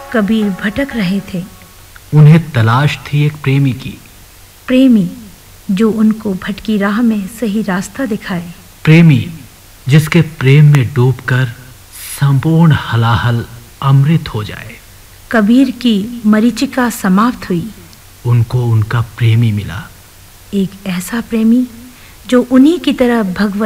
कबीर भटक रहे थे। उन्हें तलाश थी एक प्रेमी की, प्रेमी जो उनको भटकी राह में सही रास्ता दिखाए, प्रेमी जिसके प्रेम में डूबकर संपूर्ण हलाहल अमृत हो जाए। कबीर की मरीचिका समाप्त हुई। उनको उनका प्रेमी मिला, एक ऐसा प्रेमी जो उन्हीं की तरह भगवत